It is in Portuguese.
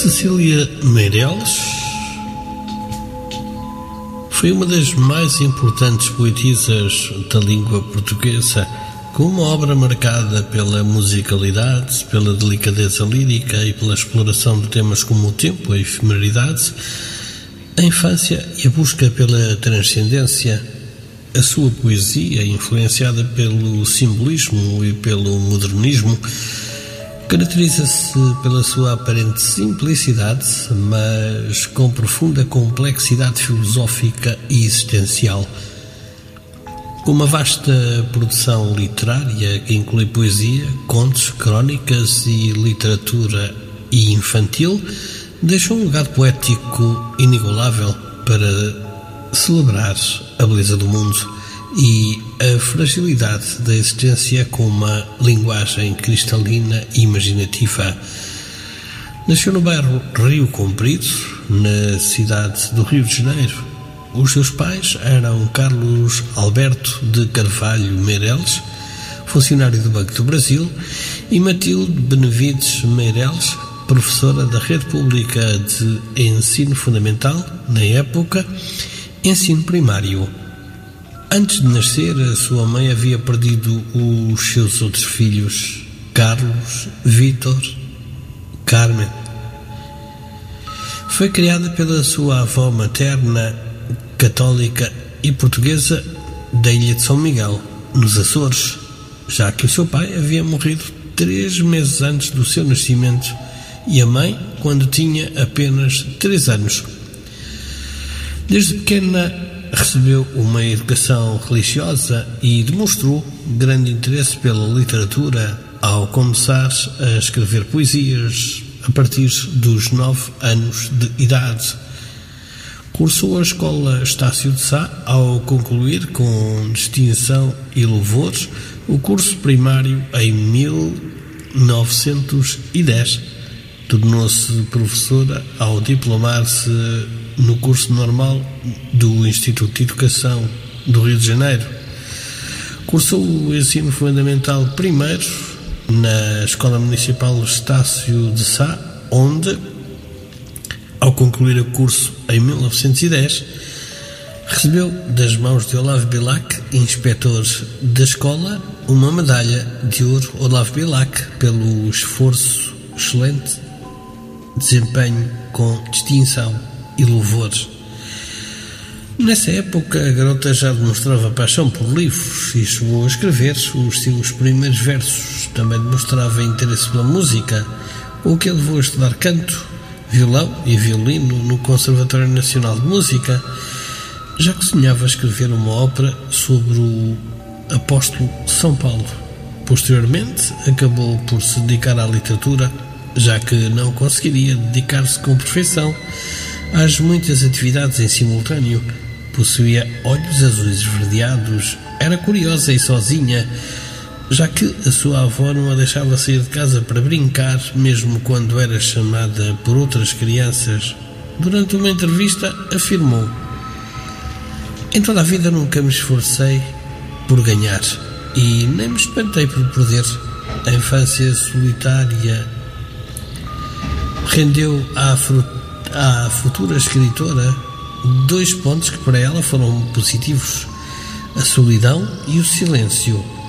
Cecília Meirelles foi uma das mais importantes poetisas da língua portuguesa, com uma obra marcada pela musicalidade, pela delicadeza lírica e pela exploração de temas como o tempo, a efemeridade, a infância e a busca pela transcendência. A sua poesia, influenciada pelo simbolismo e pelo modernismo, caracteriza-se pela sua aparente simplicidade, mas com profunda complexidade filosófica e existencial. Com uma vasta produção literária que inclui poesia, contos, crónicas e literatura infantil, deixou um legado poético inigualável para celebrar a beleza do mundo e a fragilidade da existência com uma linguagem cristalina e imaginativa. Nasceu no bairro Rio Comprido, na cidade do Rio de Janeiro. Os seus pais eram Carlos Alberto de Carvalho Meirelles, funcionário do Banco do Brasil, e Matilde Benevides Meirelles, professora da Rede Pública de Ensino Fundamental, na época, ensino primário. Antes de nascer, a sua mãe havia perdido os seus outros filhos, Carlos, Vítor, Carmen. Foi criada pela sua avó materna, católica e portuguesa, da ilha de São Miguel, nos Açores, já que o seu pai havia morrido 3 meses antes do seu nascimento e a mãe quando tinha apenas 3 anos. Desde pequena recebeu uma educação religiosa e demonstrou grande interesse pela literatura ao começar a escrever poesias a partir dos 9 anos de idade. Cursou a Escola Estácio de Sá ao concluir com distinção e louvores o curso primário em 1910. Tornou-se professora ao diplomar-se no curso normal do Instituto de Educação do Rio de Janeiro. Cursou o ensino fundamental primeiro na Escola Municipal Estácio de Sá, onde, ao concluir o curso em 1910, recebeu das mãos de Olavo Bilac, inspetor da escola, uma medalha de ouro Olavo Bilac pelo esforço excelente, desempenho com distinção e louvores. Nessa época, a garota já demonstrava paixão por livros e chegou a escrever os seus primeiros versos. Também demonstrava interesse pela música, o que a levou a estudar canto, violão e violino no Conservatório Nacional de Música, já que sonhava escrever uma ópera sobre o apóstolo São Paulo. Posteriormente, acabou por se dedicar à literatura, já que não conseguiria dedicar-se com perfeição às muitas atividades em simultâneo. Possuía olhos azuis esverdeados, era curiosa e sozinha, já que a sua avó não a deixava sair de casa para brincar, mesmo quando era chamada por outras crianças. Durante uma entrevista, afirmou: "Em toda a vida nunca me esforcei por ganhar e nem me espantei por perder. A infância solitária rendeu à futura escritora 2 pontos que para ela foram positivos: a solidão e o silêncio.